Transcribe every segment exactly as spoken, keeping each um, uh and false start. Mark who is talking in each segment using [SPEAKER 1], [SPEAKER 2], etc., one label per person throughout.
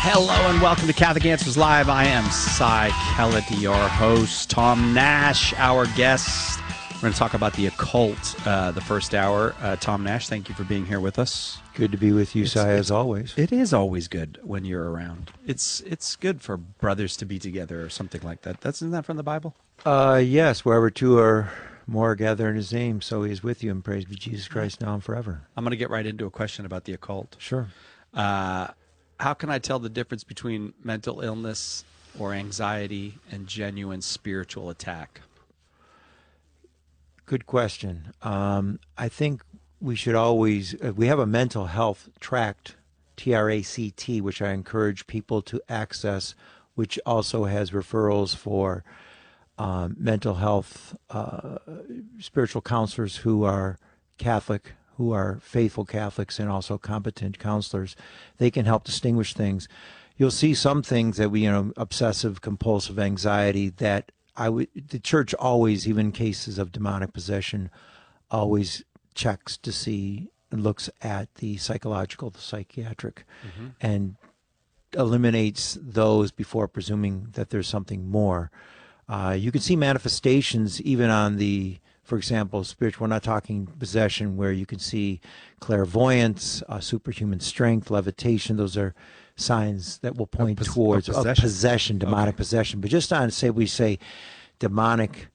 [SPEAKER 1] Hello and welcome to Catholic Answers Live. I am Cy Kellett, your host. Tom Nash, our guest. We're going to talk about the occult uh, the first hour. Uh, Tom Nash, thank you for being here with us.
[SPEAKER 2] Good to be with you, Cy, as always.
[SPEAKER 1] It is always good when you're around. It's it's good for brothers to be together or something like that. That's, isn't that from the Bible?
[SPEAKER 2] Uh, yes, wherever two or more gather in his name, so he is with you, and praise be Jesus Christ now and forever.
[SPEAKER 1] I'm going to get right into a question about the occult.
[SPEAKER 2] Sure.
[SPEAKER 1] Uh, how can I tell the difference between mental illness or anxiety and genuine spiritual attack?
[SPEAKER 2] Good question. Um, I think we should always, uh, we have a mental health tract, T R A C T, which I encourage people to access, which also has referrals for um, mental health, uh, spiritual counselors who are Catholic, who are faithful Catholics, and also competent counselors. They can help distinguish things. You'll see some things that we, you know, obsessive compulsive anxiety that I would, the church always, even in cases of demonic possession, always checks to see and looks at the psychological, the psychiatric, mm-hmm. and eliminates those before presuming that there's something more. Uh, you can see manifestations even on the, for example, spiritual, we're not talking possession, where you can see clairvoyance, uh, superhuman strength, levitation. Those are signs that will point
[SPEAKER 1] pos-
[SPEAKER 2] towards
[SPEAKER 1] possession.
[SPEAKER 2] Of possession, demonic
[SPEAKER 1] okay.
[SPEAKER 2] possession. But just on, say, we say demonic,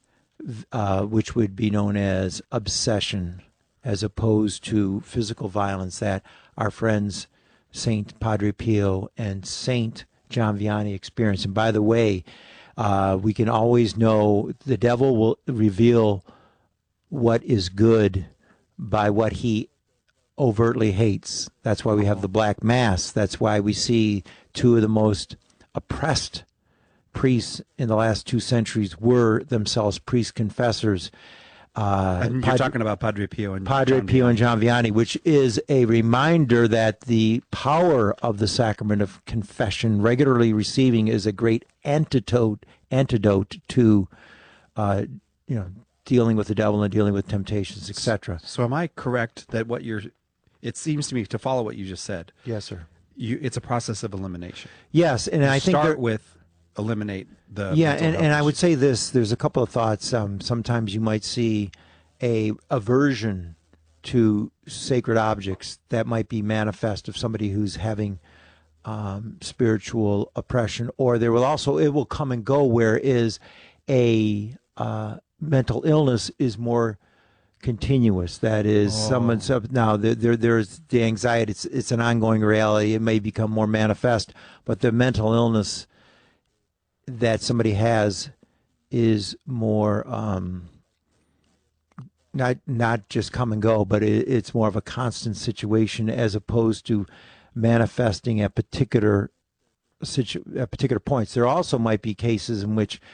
[SPEAKER 2] uh, which would be known as obsession, as opposed to physical violence that our friends Saint Padre Pio and Saint John Vianney experienced. And by the way, uh, we can always know the devil will reveal what is good by what he overtly hates. That's why we have the Black Mass. That's why we see two of the most oppressed priests in the last two centuries were themselves priest confessors. Uh,
[SPEAKER 1] and you're
[SPEAKER 2] Padre,
[SPEAKER 1] talking about Padre Pio and
[SPEAKER 2] Padre
[SPEAKER 1] John
[SPEAKER 2] Pio
[SPEAKER 1] Vianney.
[SPEAKER 2] and John Vianney, which is a reminder that the power of the sacrament of confession, regularly receiving, is a great antidote antidote to, uh, you know, dealing with the devil and dealing with temptations, et cetera.
[SPEAKER 1] So am I correct that what you're, it seems to me to follow what you just said,
[SPEAKER 2] Yes, sir.
[SPEAKER 1] you it's a process of elimination.
[SPEAKER 2] Yes, and
[SPEAKER 1] You
[SPEAKER 2] I think
[SPEAKER 1] start
[SPEAKER 2] there,
[SPEAKER 1] with eliminate the
[SPEAKER 2] yeah,
[SPEAKER 1] mental
[SPEAKER 2] and,
[SPEAKER 1] health
[SPEAKER 2] and I
[SPEAKER 1] issues.
[SPEAKER 2] would say this, there's a couple of thoughts. Um, sometimes you might see a aversion to sacred objects that might be manifest of somebody who's having um, spiritual oppression, or there will also, it will come and go, where is a uh, mental illness is more continuous. That is,
[SPEAKER 1] Oh.
[SPEAKER 2] someone's up now. There, there, there's the anxiety. It's it's an ongoing reality. It may become more manifest, but the mental illness that somebody has is more um, not not just come and go, but it, it's more of a constant situation, as opposed to manifesting at particular situ at particular points. There also might be cases in which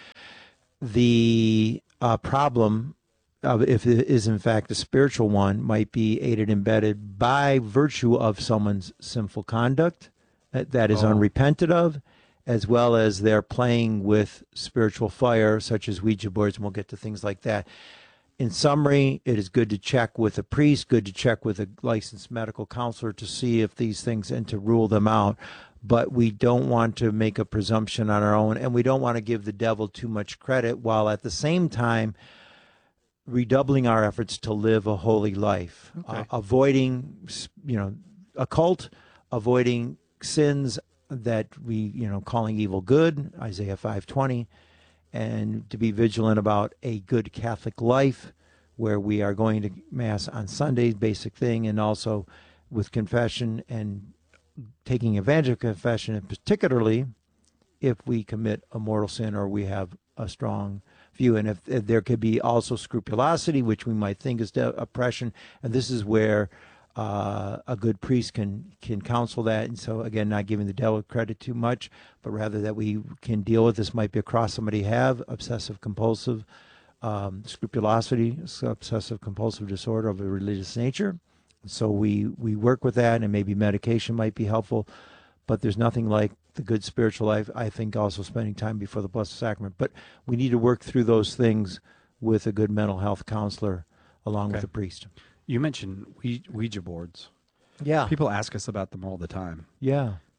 [SPEAKER 2] the uh, problem, uh, if it is in fact a spiritual one, might be aided and abetted by virtue of someone's sinful conduct that, that is
[SPEAKER 1] Oh.
[SPEAKER 2] unrepented of, as well as they're playing with spiritual fire, such as Ouija boards, and we'll get to things like that. In summary, it is good to check with a priest, good to check with a licensed medical counselor to see if these things, and to rule them out. But we don't want to make a presumption on our own, and we don't want to give the devil too much credit, while at the same time redoubling our efforts to live a holy life,
[SPEAKER 1] Okay.
[SPEAKER 2] uh, avoiding, you know, occult, avoiding sins that we, you know, calling evil good, Isaiah five twenty, and to be vigilant about a good Catholic life, where we are going to Mass on Sundays, basic thing, and also with confession and taking advantage of confession, and particularly if we commit a mortal sin or we have a strong view. And if, if there could be also scrupulosity, which we might think is de- oppression, and this is where uh, a good priest can can counsel that. And so, again, not giving the devil credit too much, but rather that we can deal with this. Might be a cross somebody have, obsessive compulsive um, scrupulosity, obsessive compulsive disorder of a religious nature. So we, we work with that, and maybe medication might be helpful, but there's nothing like the good spiritual life. I think also spending time before the Blessed Sacrament. But we need to work through those things with a good mental health counselor along
[SPEAKER 1] Okay.
[SPEAKER 2] with a priest.
[SPEAKER 1] You mentioned Ouija boards.
[SPEAKER 2] Yeah.
[SPEAKER 1] People ask us about them all the time.
[SPEAKER 2] Yeah.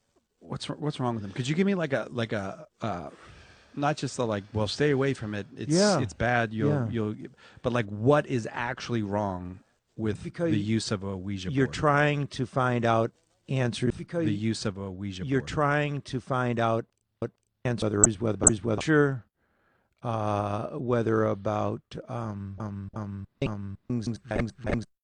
[SPEAKER 1] what's what's wrong with them? Could you give me like a like a uh, not just the like, well, stay away from it. It's
[SPEAKER 2] Yeah.
[SPEAKER 1] it's bad. You'll
[SPEAKER 2] Yeah.
[SPEAKER 1] you'll, but like, what is actually wrong with
[SPEAKER 2] Because
[SPEAKER 1] the use of a Ouija
[SPEAKER 2] You're
[SPEAKER 1] board?
[SPEAKER 2] trying to find out answers because
[SPEAKER 1] The use of a Ouija
[SPEAKER 2] you're
[SPEAKER 1] board.
[SPEAKER 2] trying to find out what answers whether is whether is whether sure uh, whether about um um um, um things, things, things